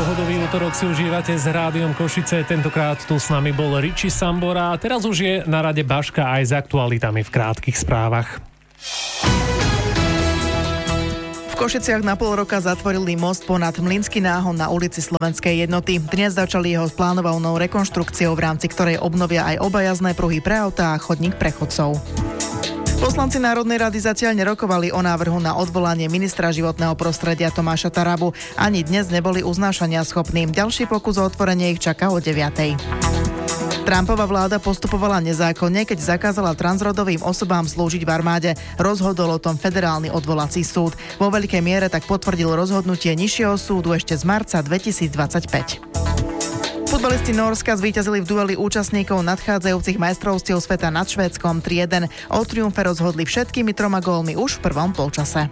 Pohodový útorok si užívate s Rádiom Košice. Tentokrát tu s nami bol Richie Sambora a teraz už je na rade Baška aj s aktualitami v krátkych správach. V Košiciach na pol roka zatvorili most ponad Mlynský náhon na ulici Slovenskej jednoty. Dnes začali jeho plánovanou rekonštrukciou, v rámci ktorej obnovia aj obajazdné pruhy pre autá a chodník pre chodcov. Poslanci Národnej rady zatiaľ nerokovali o návrhu na odvolanie ministra životného prostredia Tomáša Tarabu. Ani dnes neboli uznášania schopní. Ďalší pokus o otvorenie ich čaká o 9:00. Trumpova vláda postupovala nezákonne, keď zakázala transrodovým osobám slúžiť v armáde. Rozhodol o tom federálny odvolací súd. Vo veľkej miere tak potvrdil rozhodnutie nižšieho súdu ešte z marca 2025. Futbalisti Nórska zvíťazili v dueli účastníkov nadchádzajúcich majstrovstiev sveta nad Švédskom 3:1. O triumfe rozhodli všetkými 3 gólmi už v prvom polčase.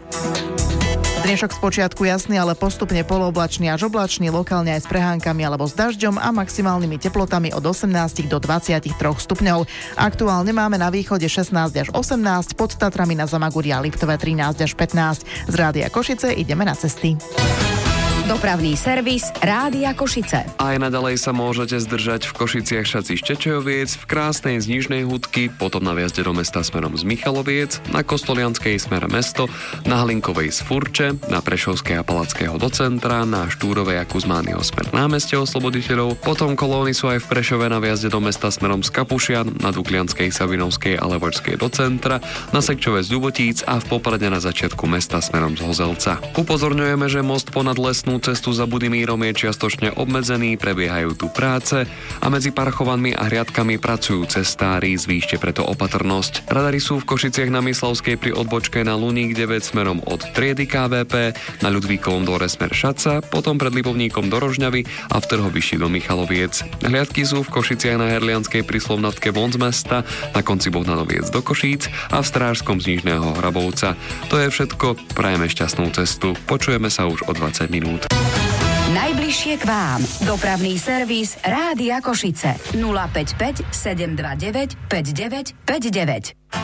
Dnešok spočiatku jasný, ale postupne polooblačný až oblačný, lokálne aj s prehánkami alebo s dažďom a maximálnymi teplotami od 18 do 23 stupňov. Aktuálne máme na východe 16 až 18, pod Tatrami na Zamaguri a Liptove 13 až 15. Z Rádia Košice ideme na cesty. Dopravný servis Rádia Košice. Aj naďalej sa môžete zdržať v Košiciach Šaci Štečojoviec, v Krásnej z Nižnej Hudky, potom na vjazde do mesta smerom z Michaloviec, na Kostolianskej smer mesto, na Hlinkovej z Furče, na Prešovskej a Palackého do centra, na Štúrovej a Kuzmányho smer námestie Osloboditeľov, potom kolóny sú aj v Prešove na vjazde do mesta smerom z Kapušian, na Duklianskej, Savinovskej a Levočskej do centra, na Sekčove z Ľubotíc a v Poprade na začiatku mesta smerom z Hozelca. Upozorňujeme, že most ponad lesnú cestu za Budimírom je čiastočne obmedzený, prebiehajú tu práce a medzi Parchovanmi a Hriadkami pracujú cestári, zvýšte preto opatrnosť. Radary sú v Košiciach na Myslavskej pri odbočke na Luník 9 smerom od triedy KVP, na Ľudvíkovom dvore smer Šaca, potom pred Lipovníkom do Rožňavy a v Trhobiši do Michaloviec. Hliadky sú v Košiciach na Herlianskej pri Slovnatke von z mesta, na konci Bohdanoviec do Košíc a v Strážskom z Nižného Hrabovca. To je všetko, prajeme šťastnú cestu. Počujeme sa už o 20 minút. Najbližšie k vám. Dopravný servis Rádia Košice. 055 729 5959.